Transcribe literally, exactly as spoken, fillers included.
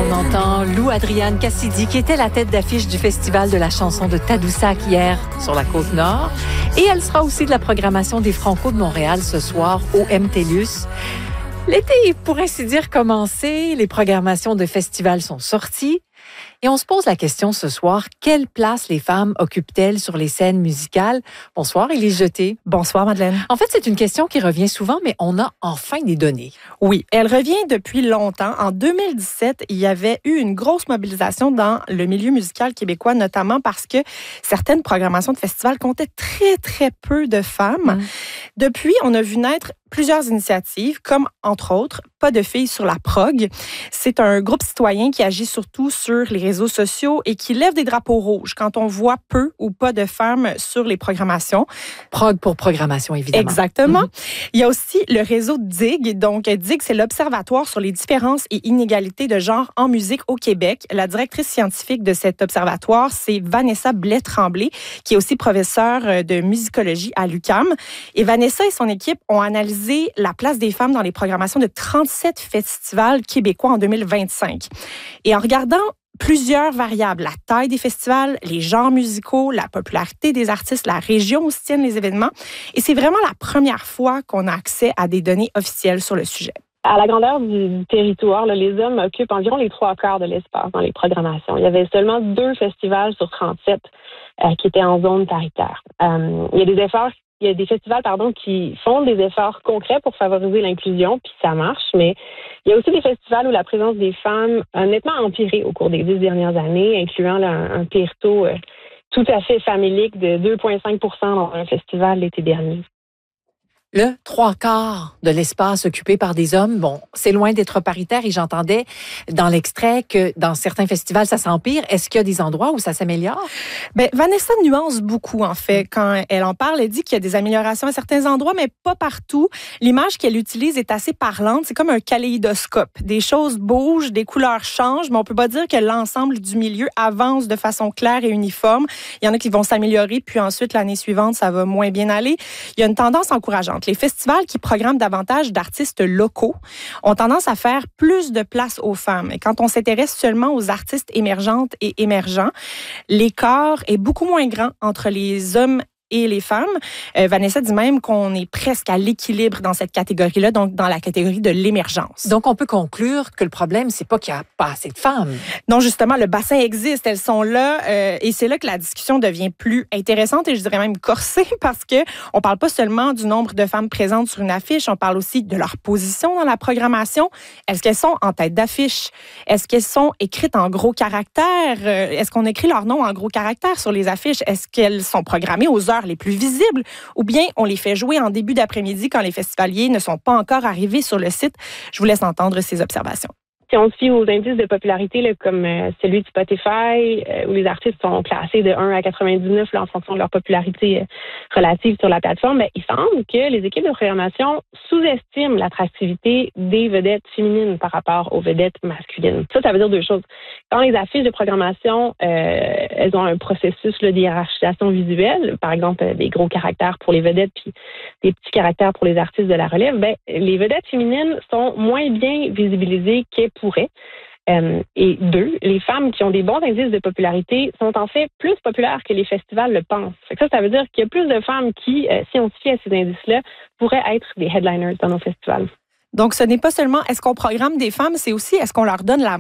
On entend Lou Adriane Cassidy, qui était la tête d'affiche du Festival de la chanson de Tadoussac hier sur la Côte-Nord. Et elle sera aussi de la programmation des Franco de Montréal ce soir au M T L U S. L'été est pour ainsi dire commencé. Les programmations de festivals sont sorties. Et on se pose la question ce soir, quelle place les femmes occupent-elles sur les scènes musicales? Bonsoir, Élise Jeté. Bonsoir, Madeleine. En fait, c'est une question qui revient souvent, mais on a enfin des données. Oui, elle revient depuis longtemps. En deux mille dix-sept, il y avait eu une grosse mobilisation dans le milieu musical québécois, notamment parce que certaines programmations de festivals comptaient très, très peu de femmes. Mmh. Depuis, on a vu naître plusieurs initiatives, comme, entre autres, Pas de filles sur la prog. C'est un groupe citoyen qui agit surtout sur les réseaux sociaux et qui lève des drapeaux rouges quand on voit peu ou pas de femmes sur les programmations. Prog pour programmation, évidemment. Exactement. Mm-hmm. Il y a aussi le réseau D I G. Donc, D I G, c'est l'Observatoire sur les différences et inégalités de genre en musique au Québec. La directrice scientifique de cet observatoire, c'est Vanessa Blais-Tremblay, qui est aussi professeure de musicologie à l'U Q A M. Et Vanessa et son équipe ont analysé la place des femmes dans les programmations de trente-sept festivals québécois en deux mille vingt-cinq. Et en regardant plusieurs variables, la taille des festivals, les genres musicaux, la popularité des artistes, la région où se tiennent les événements, et c'est vraiment la première fois qu'on a accès à des données officielles sur le sujet. À la grandeur du, du territoire, là, les hommes occupent environ les trois quarts de l'espace dans les programmations. Il y avait seulement deux festivals sur trente-sept euh, qui étaient en zone paritaire. Euh, il y a des efforts Il y a des festivals pardon, qui font des efforts concrets pour favoriser l'inclusion, puis ça marche, mais il y a aussi des festivals où la présence des femmes a nettement empiré au cours des dix dernières années, incluant là, un, un pire taux euh, tout à fait famélique de deux virgule cinq pour cent dans un festival l'été dernier. Le trois quarts de l'espace occupé par des hommes, bon, c'est loin d'être paritaire et j'entendais dans l'extrait que dans certains festivals, ça s'empire. Est-ce qu'il y a des endroits où ça s'améliore? Bien, Vanessa nuance beaucoup, en fait, quand elle en parle. Elle dit qu'il y a des améliorations à certains endroits, mais pas partout. L'image qu'elle utilise est assez parlante. C'est comme un kaléidoscope. Des choses bougent, des couleurs changent, mais on peut pas dire que l'ensemble du milieu avance de façon claire et uniforme. Il y en a qui vont s'améliorer, puis ensuite, l'année suivante, ça va moins bien aller. Il y a une tendance encourageante. Les festivals qui programment davantage d'artistes locaux ont tendance à faire plus de place aux femmes. Et quand on s'intéresse seulement aux artistes émergentes et émergents, l'écart est beaucoup moins grand entre les hommes et les femmes. Euh, Vanessa dit même qu'on est presque à l'équilibre dans cette catégorie-là, donc dans la catégorie de l'émergence. Donc, on peut conclure que le problème, c'est pas qu'il y a pas assez de femmes. Non, justement, le bassin existe, elles sont là, euh, et c'est là que la discussion devient plus intéressante et je dirais même corsée parce que on parle pas seulement du nombre de femmes présentes sur une affiche, on parle aussi de leur position dans la programmation. Est-ce qu'elles sont en tête d'affiche? Est-ce qu'elles sont écrites en gros caractères? Euh, est-ce qu'on écrit leur nom en gros caractères sur les affiches? Est-ce qu'elles sont programmées aux heures les plus visibles, ou bien on les fait jouer en début d'après-midi quand les festivaliers ne sont pas encore arrivés sur le site? Je vous laisse entendre ces observations. Si on se fie aux indices de popularité, là, comme euh, celui de Spotify, euh, où les artistes sont classés de un à quatre-vingt-dix-neuf là, en fonction de leur popularité euh, relative sur la plateforme, ben, il semble que les équipes de programmation sous-estiment l'attractivité des vedettes féminines par rapport aux vedettes masculines. Ça, ça veut dire deux choses. Quand les affiches de programmation, euh, elles ont un processus là, d'hiérarchisation visuelle, par exemple euh, des gros caractères pour les vedettes puis des petits caractères pour les artistes de la relève, ben, les vedettes féminines sont moins bien visibilisées qu'elles pourraient. Euh, et deux, les femmes qui ont des bons indices de popularité sont en fait plus populaires que les festivals le pensent. Fait que ça, ça veut dire qu'il y a plus de femmes qui, euh, si on se fie à ces indices-là, pourraient être des headliners dans nos festivals. Donc, ce n'est pas seulement est-ce qu'on programme des femmes, c'est aussi est-ce qu'on leur donne la